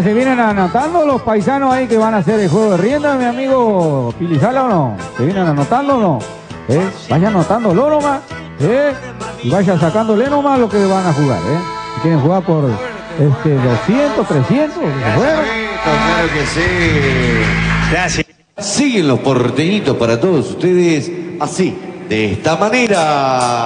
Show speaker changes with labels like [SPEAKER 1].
[SPEAKER 1] Ya se vienen anotando los paisanos ahí que van a hacer el juego de rienda, mi amigo Pilizala, ¿o no? ¿Se vienen anotando o no? Vaya anotándolo nomás, y vaya sacándole nomás lo que van a jugar, Si quieren jugar por 200, 300,
[SPEAKER 2] Claro que sí.
[SPEAKER 3] Gracias.
[SPEAKER 2] Siguen los porteñitos para todos ustedes así, de esta manera.